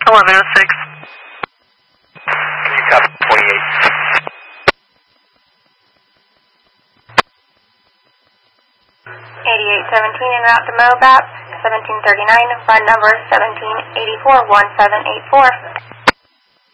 1106. Can you copy 28? 8817 en route to MOBAP, 1739, run number 1784-1784.